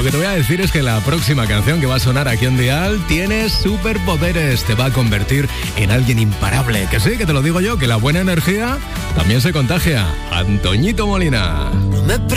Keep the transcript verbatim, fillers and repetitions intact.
Lo que te voy a decir es que la próxima canción que va a sonar aquí en Dial tiene superpoderes, te va a convertir en alguien imparable. Que sí, que te lo digo yo, que la buena energía también se contagia. Antoñito Molina.